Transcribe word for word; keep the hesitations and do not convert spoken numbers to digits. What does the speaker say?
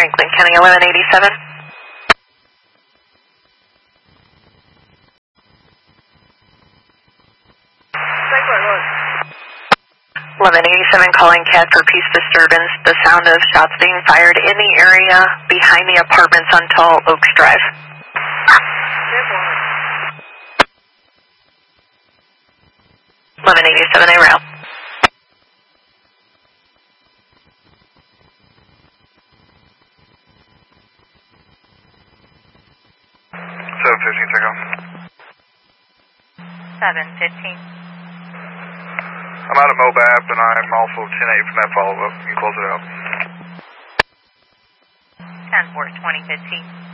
Franklin County, eleven eighty-seven. eleven eighty-seven calling C A D for peace disturbance. The sound of shots being fired in the area behind the apartments on Tall Oaks Drive. eleven eighty-seven, I route. seven fifteen, take off. seven fifteen. I'm out of Mobap, and I'm also ten eight from that follow-up. You can close it out. ten four, twenty fifteen.